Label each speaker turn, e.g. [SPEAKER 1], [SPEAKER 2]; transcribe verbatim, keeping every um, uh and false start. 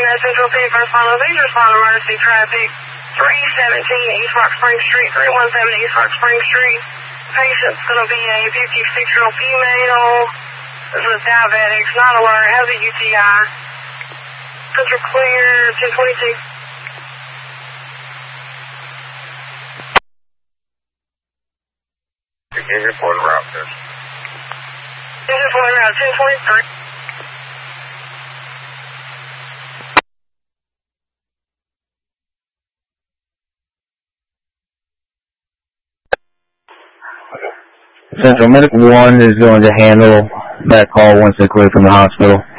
[SPEAKER 1] Mass Central City First Final Leisure Respond Emergency Traffic three seventeen East Rock Spring Street, three one seven East Rock Spring Street. Patient's going to be a fifty-six-year-old female. This is diabetics, not alert, has a U T I. Central clear, ten twenty-two.
[SPEAKER 2] Continue for the route, sir.
[SPEAKER 1] Continue for the route, ten twenty-three.
[SPEAKER 3] Central Medical one is going to handle that call once they're cleared from the hospital.